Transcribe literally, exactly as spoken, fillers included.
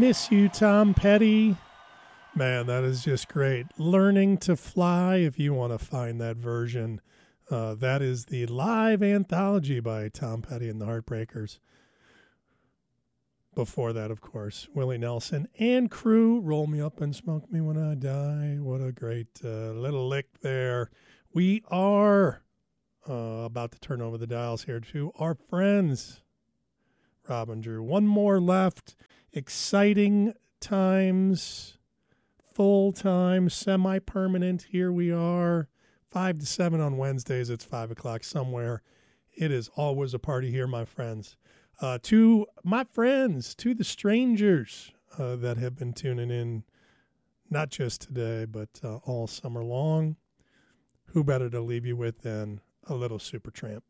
Miss You, Tom Petty. Man, that is just great. Learning to Fly, if you want to find that version. Uh, that is the live anthology by Tom Petty and the Heartbreakers. Before that, of course, Willie Nelson and crew, Roll Me Up and Smoke Me When I Die. What a great uh, little lick there. We are uh, about to turn over the dials here to our friends, Rob and Drew. One more left. Exciting times, full-time, semi-permanent. Here we are, five to seven on Wednesdays. It's five o'clock somewhere. It is always a party here, my friends. Uh, to my friends, to the strangers uh, that have been tuning in, not just today, but uh, all summer long, who better to leave you with than a little Supertramp?